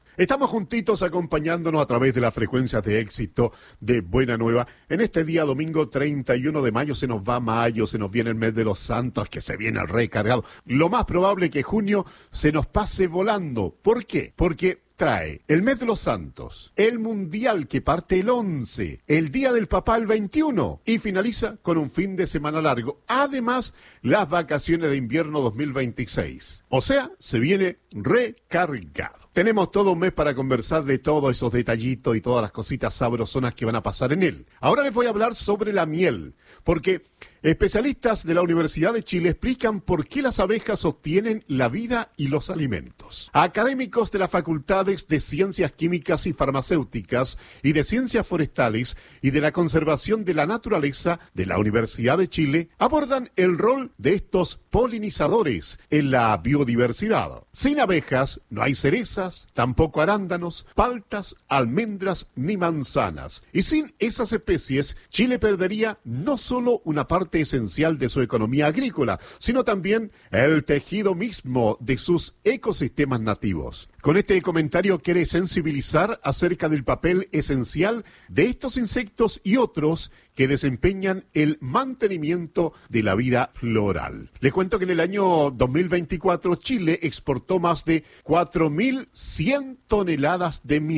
Estamos juntitos acompañándonos a través de las frecuencias de éxito de Buena Nueva. En este día, domingo 31 de mayo, se nos va mayo, se nos viene el mes de los santos, que se viene el recargado. Lo más probable es que junio se nos pase volando. ¿Por qué? Porque trae el mes de los santos, el mundial que parte el 11, el día del papá el 21 y finaliza con un fin de semana largo. Además, las vacaciones de invierno 2026. O sea, se viene recargado. Tenemos todo un mes para conversar de todos esos detallitos y todas las cositas sabrosonas que van a pasar en él. Ahora les voy a hablar sobre la miel, porque especialistas de la Universidad de Chile explican por qué las abejas obtienen la vida y los alimentos. Académicos de las facultades de Ciencias Químicas y Farmacéuticas y de Ciencias Forestales y de la Conservación de la Naturaleza de la Universidad de Chile abordan el rol de estos polinizadores en la biodiversidad. Sin abejas no hay cerezas, tampoco arándanos, paltas, almendras ni manzanas. Y sin esas especies, Chile perdería no solo una parte esencial de su economía agrícola, sino también el tejido mismo de sus ecosistemas nativos. Con este comentario quiere sensibilizar acerca del papel esencial de estos insectos y otros que desempeñan el mantenimiento de la vida floral. Les cuento que en el año 2024 Chile exportó más de 4.100 toneladas de miel.